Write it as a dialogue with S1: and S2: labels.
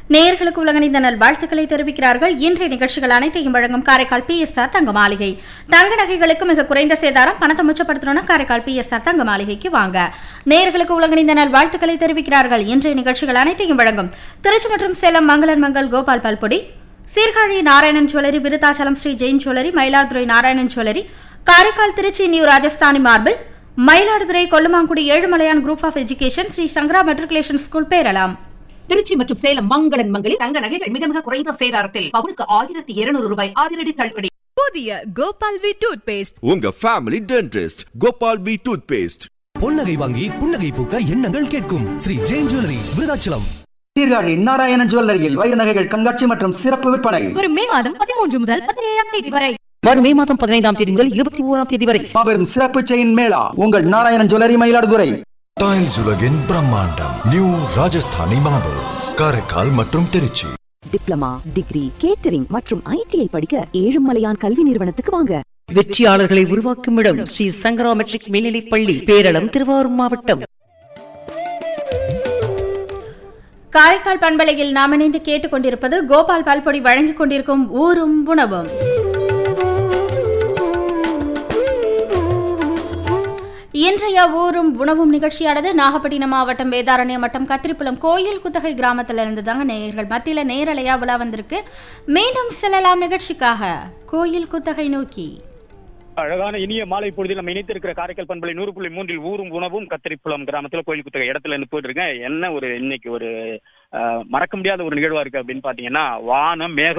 S1: நேயர்களுக்கு உலகணிந்த நல்வாழ்த்துக்களை தெரிவிக்கிறார்கள். இன்றைய நிகழ்ச்சிகள் அனைத்தையும் வழங்கும் காரைக்கால் PSR தங்க மாளிகை. தங்க நகைகளுக்கு மிக குறைந்த சேதாரம். பணத்தை மிச்சப்படுத்தணும்னா காரைக்கால் PSR தங்க மாளிகைக்கு வாங்க. நேயர்களுக்கு உலகணிந்த நல்வாழ்த்துக்களை தெரிவிக்கிறார்கள். இன்றைய நிகழ்ச்சிகள் அனைத்தையும் வழங்கும் திருச்சி மற்றும் சேலம் மங்களன் Mangal Gopal பல்பொடி, Sirkazhi Narayanan jewellery, Virudhachalam Sri Jain jewellery, Mayiladuthurai Narayanan jewellery, Karaikal Trichy new Rajasthani marble, Mayiladuthurai Kollumangudi Ezhumalaiyan group of education, Sri Sankara matriculation school பேரலாம்.
S2: Trichy மற்றும் சேலம் மங்களன் மங்களில்
S3: தங்க நகைகள் மிக மிக குறைந்த சேதாரத்தில் பவுனுக்கு 1200 ரூபாய் அதிரடி தள்ளுபடி.
S4: புதிய கோபால் வி டூத் பேஸ்ட்,
S5: உங்க family dentist Gopal we tooth paste.
S6: பொன்னகை வாங்கி புன்னகை பூக்க எண்ணங்கள் கேட்கும் ஸ்ரீ ஜெயின் ஜுவல்லரி, விருதாச்சலம்.
S7: சீர்காழி நாராயணன் ஜுவல்லரியில் வைர நகைகள் கண்காட்சி மற்றும் சிறப்பு விற்பனை
S4: வரும் மே மாதம் 13 முதல் 17ஆம் தேதி வரை.
S2: வரும் மே மாதம் 15ஆம் தேதி முதல் 21ஆம் தேதி வரை
S7: மாபெரும் சிறப்பு செயின் மேளா உங்கள் நாராயணன் ஜுவல்லரி, மயிலாடுதுறை.
S8: டைல்ஸ் உலகின் பிரம்மாண்டம் நியூ ராஜஸ்தானி மார்பிள்ஸ், காரைக்கால் மற்றும் திருச்சி.
S9: டிப்ளமா, டிகிரி, கேட்டரிங் மற்றும் ITI படிக்க ஏழுமலையான் கல்வி நிறுவனத்துக்கு வாங்க.
S2: வெற்றியாளர்களை உருவாக்கும் இடம் ஸ்ரீ சங்கரா மெட்ரிக் மேல்நிலைப் பள்ளி, பேரளம், திருவாரூர் மாவட்டம்.
S1: காரைக்கால் பண்பலையில் நாம் இணைந்து கேட்டுக்கொண்டிருப்பது கோபால் பல்பொடி வழங்கிக் கொண்டிருக்கும் ஊரும் உணவும். இன்றைய ஊரும் உணவும் நிகழ்ச்சியானது நாகப்பட்டினம் மாவட்டம் வேதாரண்யம் வட்டம் கத்திரிப்புலம் கோயில் குத்தகை கிராமத்திலிருந்து தாங்க நேயர்கள் மத்தியில் நேரலையா விழா வந்திருக்கு. மீண்டும் செல்லலாம் நிகழ்ச்சிக்காக கோயில் குத்தகை நோக்கி.
S10: அழகான இனிய மாலை பொழுதில் நம்ம இணைத்திருக்கிற காரைக்கால் பண்பலை 100.3 ஊரும் உணவும் கத்திரிப்புலம் கிராமத்துல கோயில் குத்தகை இடத்துல இருந்து போயிட்டு இருக்கேன். என்ன ஒரு இன்னைக்கு ஒரு மறக்க முடியாத ஒரு நிகழ்வா இருக்கு அப்படின்னு பாத்தீங்கன்னா, வானம் மேகம்